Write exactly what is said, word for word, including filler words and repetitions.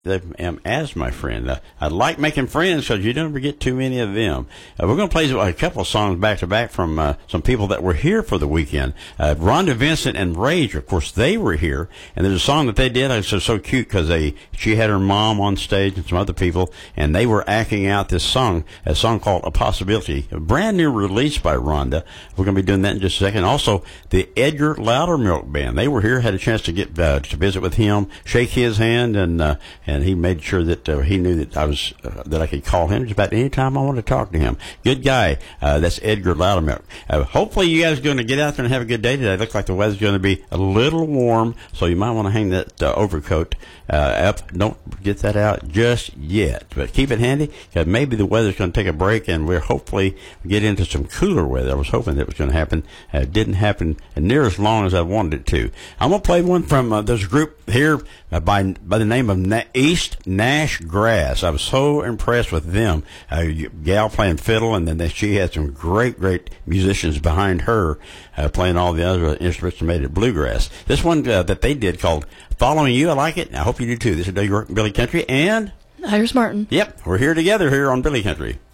them as my friend. Uh, I like making friends because you don't ever get too many of them. Uh, we're going to play a couple of songs back to back from uh, some people that were here for the weekend. Uh, Rhonda Vincent and Rage, of course, they were here, and there's a song that they did. It was so cute because they she had her mom on stage and some other people, and they were acting out this song, a song called "A Possibility," a brand new release by Rhonda. We're going to be doing that in just a second. Also, the Edgar Loudermilk Band, they were here, had a chance to get uh, to visit with him, shake his hand, and uh, and he made sure that uh, he knew that I was uh, that I could call him just about any time I wanted to talk to him. Good guy. Uh, that's Edgar Loudermilk. Uh, hopefully you guys are going to get out there and have a good day today. It looks like the weather's going to be a little warm, so you might want to hang that uh, overcoat uh, up. Don't get that out just yet, but keep it handy because maybe the weather's going to take a break and we're hopefully get into some cooler weather. I was hoping that was going to happen. Uh, it didn't happen near as long as I wanted it to. I'm going to play one from uh, there's a group here uh, by by the name of Na- East Nash Grass. I was so impressed with them. Uh, gal playing fiddle, and then they, she had some great, great musicians behind her uh, playing all the other instruments and made it bluegrass. This one uh, that they did called "Following You," I like it. I hope you do too. This is Doug York, Billy Country, and Iris Martin. Yep, we're here together here on Billy Country.